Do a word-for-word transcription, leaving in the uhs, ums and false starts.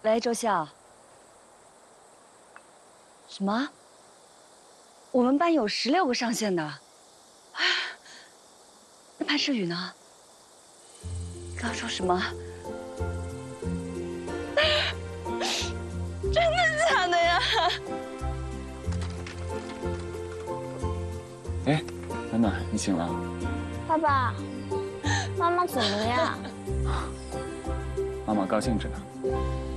喂，周笑。什么？我们班有十六个上线的。啊，那潘诗雨呢？你刚说什么？真的假的呀？ 哎，暖暖，你醒了？ 爸爸，妈妈怎么了呀？ 妈妈高兴着呢。